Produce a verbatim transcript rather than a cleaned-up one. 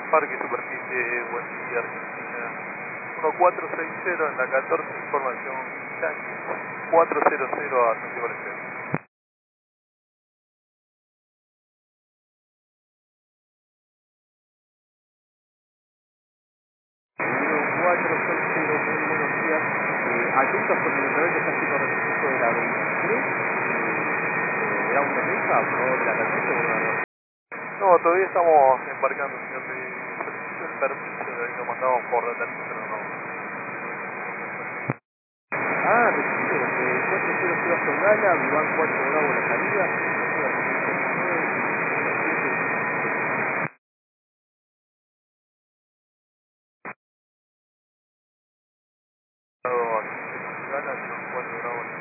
Parque Superficie, buen día, Argentina. uno cuatro seis cero en la catorce, información Yankee. cuatro cero cero a Santiago del Estero. cuatro seis cero, muy buenos días. Eh, atentos porque el rebelde está haciendo registro de la veintitrés. Eh, ¿Me da un permiso a favor de la catorce o no? No, todavía estamos embarcando, señor. Te solicito el permiso de ahí lo mandamos por data, pero no. Ah, recibe, eh, cuatro cero cero Songala, Viván cuatro Bravo la salida. Aquí, Gana, cuatro grados.